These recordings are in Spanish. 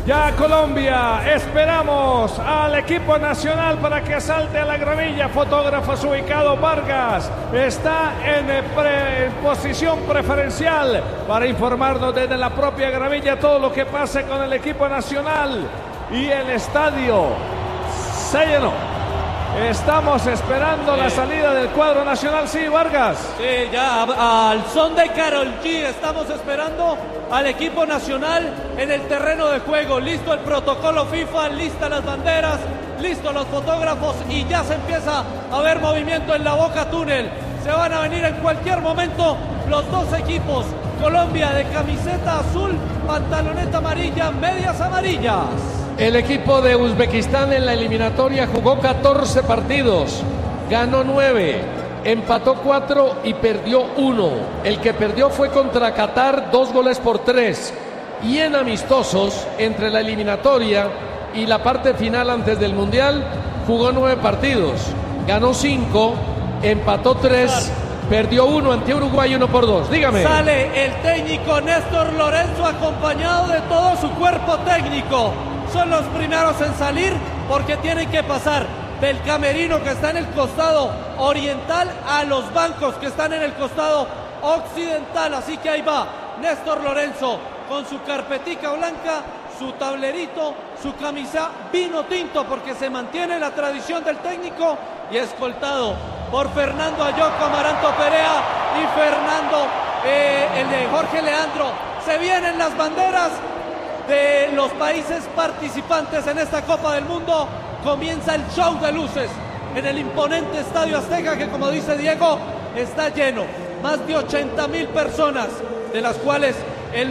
Ya Colombia, esperamos al equipo nacional para que salte a la gramilla. Fotógrafos ubicados, Vargas está en posición preferencial para informarnos desde la propia gramilla todo lo que pase con el equipo nacional. Y el estadio se llenó. Estamos esperando la salida del cuadro nacional, sí, Vargas. Sí, ya al son de Karol G estamos esperando al equipo nacional en el terreno de juego. Listo el protocolo FIFA, listas las banderas, listos los fotógrafos y ya se empieza a ver movimiento en la Boca Túnel. Se van a venir en cualquier momento los dos equipos. Colombia de camiseta azul, pantaloneta amarilla, medias amarillas. El equipo de Uzbekistán en la eliminatoria jugó 14 partidos, ganó 9, empató 4 y perdió 1. El que perdió fue contra Qatar, 2-3. Y en amistosos, entre la eliminatoria y la parte final antes del Mundial, jugó 9 partidos, ganó 5, empató 3, perdió 1 ante Uruguay 1-2. Dígame. Sale el técnico Néstor Lorenzo acompañado de todo su cuerpo técnico. Son los primeros en salir porque tienen que pasar del camerino que está en el costado oriental a los bancos que están en el costado occidental. Así que ahí va Néstor Lorenzo con su carpetica blanca, su tablerito, su camisa vino tinto porque se mantiene la tradición del técnico y escoltado por Fernando Ayoco, Amaranto Perea y Fernando, el de Jorge Leandro. Se vienen las banderas de los países participantes en esta Copa del Mundo. Comienza el show de luces en el imponente Estadio Azteca que, como dice Diego, está lleno. Más de 80,000 personas, de las cuales el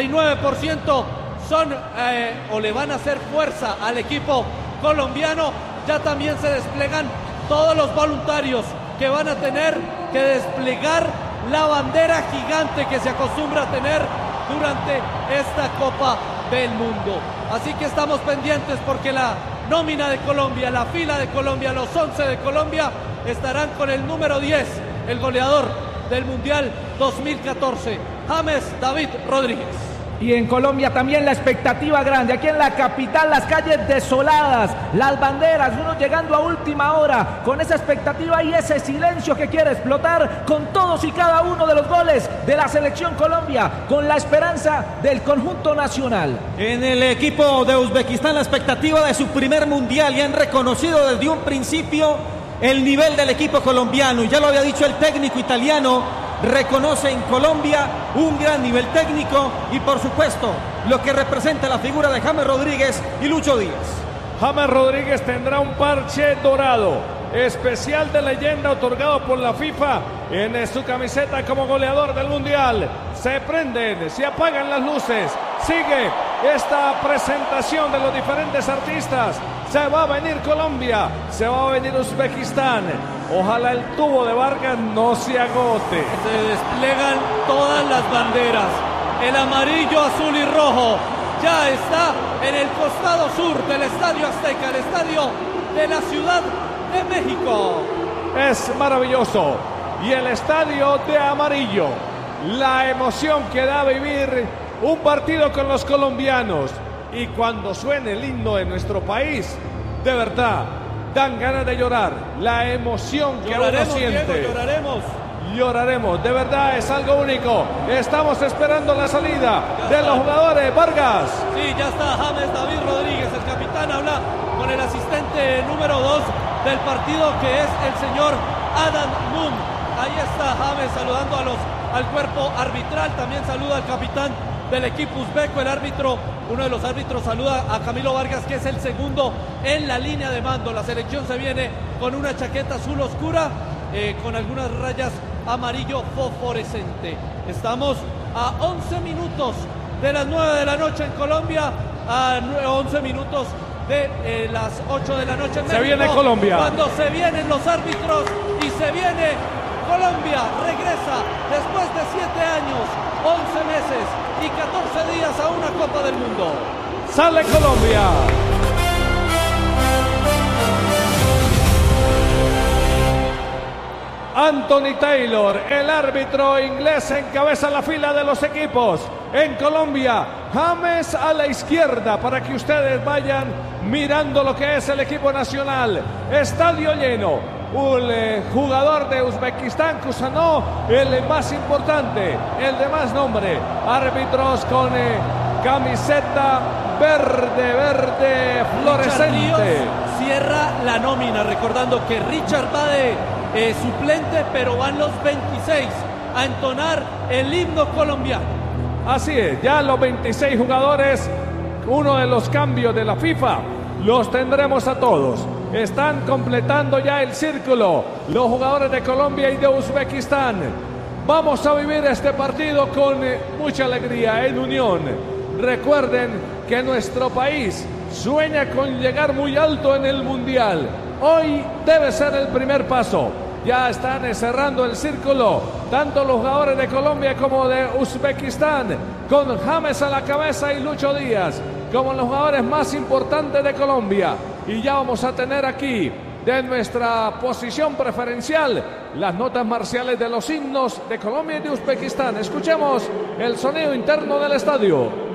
99% son o le van a hacer fuerza al equipo colombiano. Ya también se desplegan todos los voluntarios que van a tener que desplegar la bandera gigante que se acostumbra a tener durante esta Copa del Mundo. Así que estamos pendientes porque la nómina de Colombia, la fila de Colombia, los 11 de Colombia estarán con el número 10, el goleador del Mundial 2014, James David Rodríguez. Y en Colombia también la expectativa grande. Aquí en la capital, las calles desoladas, las banderas, uno llegando a última hora con esa expectativa y ese silencio que quiere explotar con todos y cada uno de los goles de la selección Colombia, con la esperanza del conjunto nacional. En el equipo de Uzbekistán, la expectativa de su primer mundial, y han reconocido desde un principio el nivel del equipo colombiano. Y ya lo había dicho el técnico italiano, reconoce en Colombia un gran nivel técnico y por supuesto lo que representa la figura de James Rodríguez y Lucho Díaz. James Rodríguez tendrá un parche dorado especial de leyenda otorgado por la FIFA en su camiseta como goleador del Mundial. Se prenden, se apagan las luces, sigue esta presentación de los diferentes artistas. Se va a venir Colombia, se va a venir Uzbekistán. Ojalá el tubo de Vargas no se agote. Se desplegan todas las banderas. El amarillo, azul y rojo ya está en el costado sur del Estadio Azteca, el estadio de la Ciudad de México. Es maravilloso. Y el estadio de amarillo. La emoción que da vivir un partido con los colombianos. Y cuando suene el himno de nuestro país, de verdad, dan ganas de llorar. La emoción que uno siente. Diego, lloraremos, de verdad es algo único. Estamos esperando la salida de los jugadores. Vargas. Sí, ya está James David Rodríguez, el capitán, habla con el asistente número 2 del partido, que es el señor Adam Moon. Ahí está James saludando al cuerpo arbitral, también saluda al capitán del equipo uzbeco, el árbitro, uno de los árbitros saluda a Camilo Vargas, que es el segundo en la línea de mando. La selección se viene con una chaqueta azul oscura, con algunas rayas amarillo fosforescente. Estamos a 11 minutos de las 9 de la noche en Colombia, a 11 minutos de las 8 de la noche en México. Se viene Colombia. Cuando se vienen los árbitros y se viene Colombia, regresa después de 7 años, 11 meses y 14 días a una Copa del Mundo. Sale Colombia. Anthony Taylor, el árbitro inglés, encabeza la fila de los equipos. En Colombia James a la izquierda para que ustedes vayan mirando lo que es el equipo nacional. Estadio lleno. Un jugador de Uzbekistán, Kusanov, el más importante, el de más nombre. Árbitros con camiseta verde fluorescente. Cierra la nómina, recordando que Richard va de suplente, pero van los 26 a entonar el himno colombiano. Así es, ya los 26 jugadores, uno de los cambios de la FIFA, los tendremos a todos. Están completando ya el círculo los jugadores de Colombia y de Uzbekistán. Vamos a vivir este partido con mucha alegría, en unión. Recuerden que nuestro país sueña con llegar muy alto en el Mundial. Hoy debe ser el primer paso. Ya están cerrando el círculo, tanto los jugadores de Colombia como de Uzbekistán, con James a la cabeza y Lucho Díaz, como los jugadores más importantes de Colombia. Y ya vamos a tener aquí, de nuestra posición preferencial, las notas marciales de los himnos de Colombia y de Uzbekistán. Escuchemos el sonido interno del estadio.